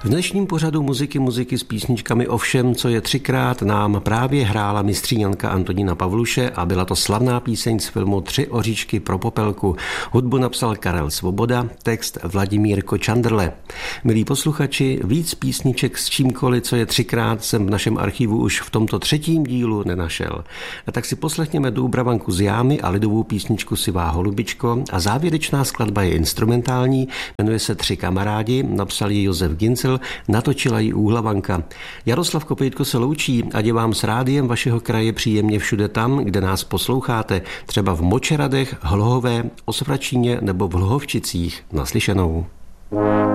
V dnešním pořadu muziky s písničkami o všem, co je třikrát, nám právě hrála mistříňanka Antonína Pavluše a byla to slavná píseň z filmu Tři oříšky pro popelku. Hudbu napsal Karel Svoboda, text Vladimír Kočandrle. Milí posluchači, víc písniček s čímkoliv, co je třikrát, jsem v našem archivu už v tomto třetím dílu nenašel. A tak si poslechněme Doubravanku z Jámy a lidovou písničku Sivá holubičko a závěrečná skladba je instrumentální, jmenuje se Tři kamarádi, napsal ji Josef Ginzel, natočila ji Úhlavanka. Jaroslav Kopejtko se loučí, ať je vám s rádiem vašeho kraje příjemně všude tam, kde nás posloucháte, třeba v Močeradech, Hlohové, Osvračíně nebo v Hlohovčicích. Naslyšenou.